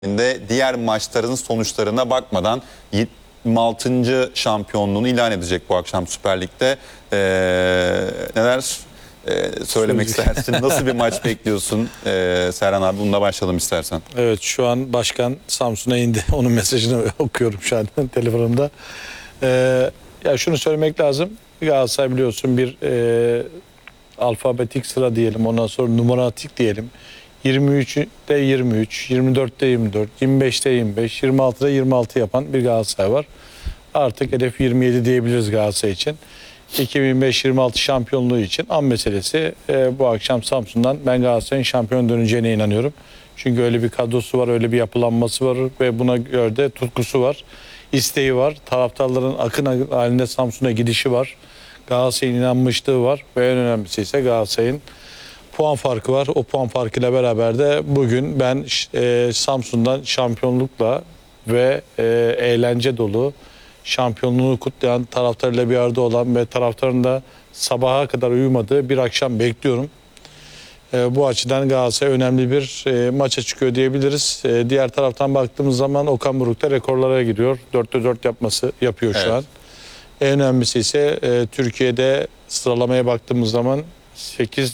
diğer maçların sonuçlarına bakmadan 26. şampiyonluğunu ilan edecek bu akşam Süper Lig'de. Neler söylemek istersin? Nasıl bir maç bekliyorsun? Serhan abi, bununla başlayalım istersen. Evet, şu an başkan Samsun'a indi. Onun mesajını okuyorum şu an telefonumda. Ya şunu söylemek lazım. Galatasaray biliyorsun bir alfabetik sıra diyelim. Ondan sonra numaratik diyelim. 23'te 23, 24'te 24, 25'te 25, 26'da 26 yapan bir Galatasaray var. Artık hedef 27 diyebiliriz Galatasaray için. 2025-26 şampiyonluğu için an meselesi. Bu akşam Samsun'dan ben Galatasaray'ın şampiyon döneceğine inanıyorum. Çünkü öyle bir kadrosu var, öyle bir yapılanması var ve buna göre de tutkusu var, isteği var. Taraftarların akın halinde Samsun'a gidişi var. Galatasaray'ın inanmışlığı var ve en önemlisi ise Galatasaray'ın puan farkı var. O puan farkıyla beraber de bugün ben Samsun'dan şampiyonlukla ve eğlence dolu, şampiyonluğu kutlayan, taraftarıyla bir arada olan ve taraftarın da sabaha kadar uyumadığı bir akşam bekliyorum. Bu açıdan Galatasaray önemli bir maça çıkıyor diyebiliriz. Diğer taraftan baktığımız zaman Okan Buruk da rekorlara giriyor. 4'te 4 yapıyor şu an. En önemlisi ise Türkiye'de sıralamaya baktığımız zaman 8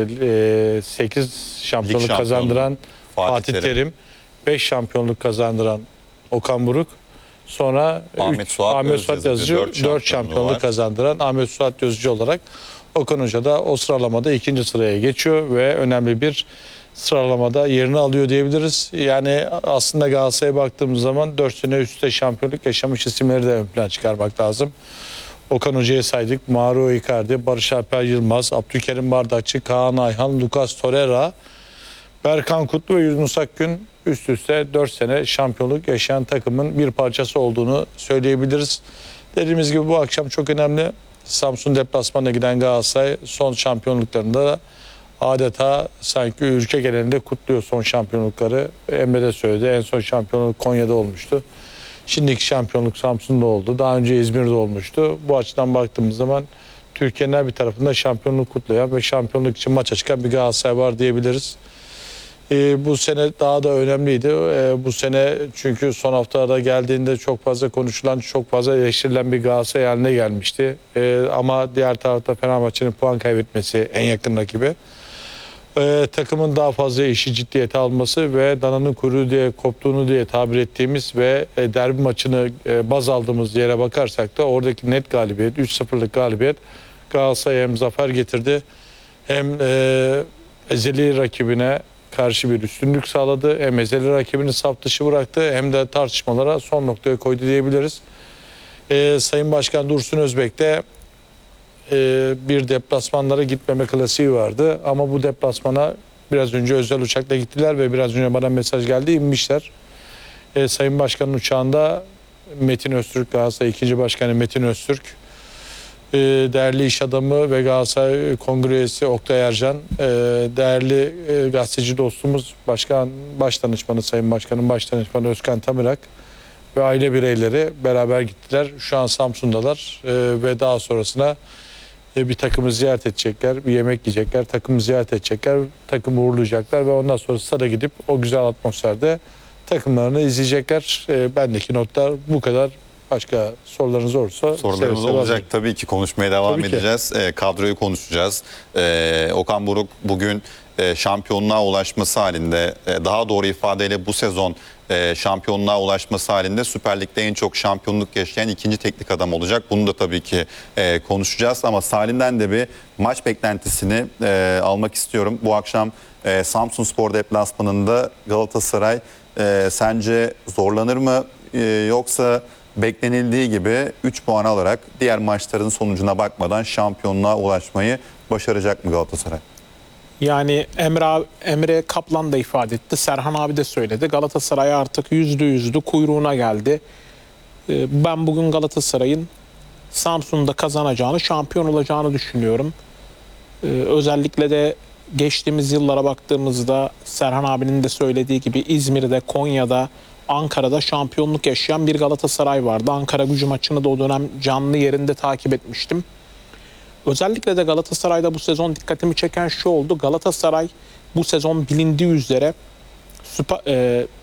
şampiyonluk kazandıran Fatih Terim, 5 şampiyonluk kazandıran Okan Buruk, sonra Ahmet Suat Yazıcı 4 şampiyonluk kazandıran Ahmet Suat Yazıcı olarak Okan Hoca da o sıralamada 2. sıraya geçiyor ve önemli bir sıralamada yerini alıyor diyebiliriz. Yani aslında Galatasaray'a baktığımız zaman 4 sene üst üste şampiyonluk yaşamış isimleri de ön plana çıkarmak lazım. Okan Hoca'ya saydık. Mauro Icardi, Barış Alper Yılmaz, Abdülkerim Bardakçı, Kaan Ayhan, Lucas Torreira, Berkan Kutlu ve Yunus Akgün üst üste 4 sene şampiyonluk yaşayan takımın bir parçası olduğunu söyleyebiliriz. Dediğimiz gibi bu akşam çok önemli. Samsun deplasmanına giden Galatasaray son şampiyonluklarında adeta sanki ülke genelinde kutluyor son şampiyonlukları. Emre de söyledi. En son şampiyonluk Konya'da olmuştu. Şimdiki şampiyonluk Samsun'da oldu. Daha önce İzmir'de olmuştu. Bu açıdan baktığımız zaman Türkiye'nin her bir tarafında şampiyonluk kutlayan ve şampiyonluk için maça çıkan bir Galatasaray var diyebiliriz. Bu sene daha da önemliydi. Bu sene çünkü son haftalarda geldiğinde çok fazla konuşulan, çok fazla eleştirilen bir Galatasaray haline gelmişti. Ama diğer tarafta Fenerbahçe'nin puan kaybetmesi en yakın rakibi. Takımın daha fazla işi ciddiyete alması ve dananın kuyruğu diye koptuğunu diye tabir ettiğimiz ve derbi maçını baz aldığımız yere bakarsak da oradaki net galibiyet, 3-0'lık galibiyet Galatasaray'a hem zafer getirdi hem ezeli rakibine karşı bir üstünlük sağladı. Hem ezeli rakibini saf dışı bıraktı hem de tartışmalara son noktaya koydu diyebiliriz. Sayın Başkan Dursun Özbek de bir deplasmanlara gitmeme klasiği vardı. Ama bu deplasmana biraz önce özel uçakla gittiler ve biraz önce bana mesaj geldi, inmişler. Sayın Başkan'ın uçağında Metin Öztürk, Galatasaray 2. Başkanı Metin Öztürk, değerli iş adamı ve Galatasaray Kongre üyesi Oktay Ercan, değerli gazeteci dostumuz baş danışmanı Sayın Başkan'ın baş danışmanı Özkan Tamirak ve aile bireyleri beraber gittiler. Şu an Samsun'dalar ve daha sonrasına bir takımı ziyaret edecekler, bir yemek yiyecekler, takımı ziyaret edecekler, takımı uğurlayacaklar ve ondan sonra stada gidip o güzel atmosferde takımlarını izleyecekler. Bendeki notlar bu kadar. Başka sorularınız olursa sorularımız olacak tabii ki, konuşmaya devam edeceğiz. Kadroyu konuşacağız. Okan Buruk bugün şampiyonluğa ulaşması halinde, daha doğru ifadeyle bu sezon şampiyonluğa ulaşması halinde Süper Lig'de en çok şampiyonluk yaşayan 2. teknik adam olacak. Bunu da tabii ki konuşacağız ama Salim'den de bir maç beklentisini almak istiyorum. Bu akşam Samsunspor deplasmanında Galatasaray sence zorlanır mı, yoksa beklenildiği gibi 3 puan alarak diğer maçların sonucuna bakmadan şampiyonluğa ulaşmayı başaracak mı Galatasaray? Yani Emre Kaplan da ifade etti. Serhan abi de söyledi. Galatasaray artık %100'lü kuyruğuna geldi. Ben bugün Galatasaray'ın Samsun'da kazanacağını, şampiyon olacağını düşünüyorum. Özellikle de geçtiğimiz yıllara baktığımızda Serhan abinin de söylediği gibi İzmir'de, Konya'da, Ankara'da şampiyonluk yaşayan bir Galatasaray vardı. Ankara Gücü maçını da o dönem canlı yerinde takip etmiştim. Özellikle de Galatasaray'da bu sezon dikkatimi çeken şu oldu. Galatasaray bu sezon bilindiği üzere